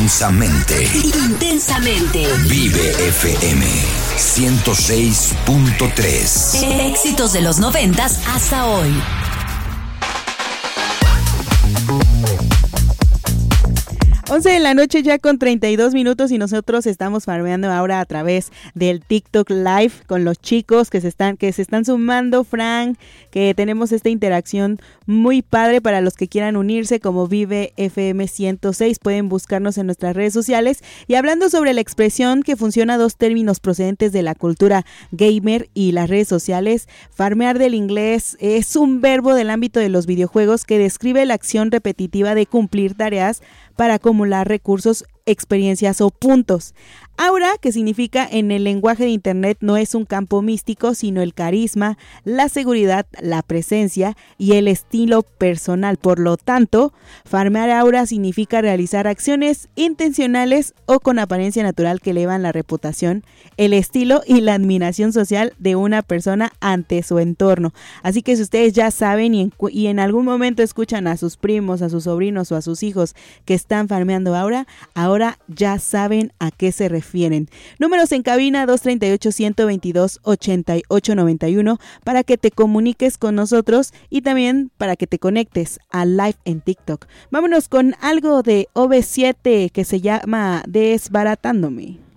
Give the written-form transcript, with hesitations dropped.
Intensamente. Intensamente. Vive FM 106.3. Éxitos de los 90s hasta hoy. Once de la noche ya con 32 minutos y nosotros estamos farmeando ahora a través del TikTok Live con los chicos que se están sumando, Frank, que tenemos esta interacción muy padre para los que quieran unirse como Vive FM 106, pueden buscarnos en nuestras redes sociales. Y hablando sobre la expresión que funciona dos términos procedentes de la cultura gamer y las redes sociales, farmear del inglés es un verbo del ámbito de los videojuegos que describe la acción repetitiva de cumplir tareas para acumular recursos, experiencias o puntos. Aura, que significa en el lenguaje de internet, no es un campo místico, sino el carisma, la seguridad, la presencia y el estilo personal. Por lo tanto, farmear aura significa realizar acciones intencionales o con apariencia natural que elevan la reputación, el estilo y la admiración social de una persona ante su entorno. Así que si ustedes ya saben y en algún momento escuchan a sus primos, a sus sobrinos o a sus hijos que están farmeando aura, ahora ya saben a qué se refieren. Números en cabina 238-122-8891 para que te comuniques con nosotros y también para que te conectes al live en TikTok. Vámonos con algo de OV7 que se llama Desbaratándome.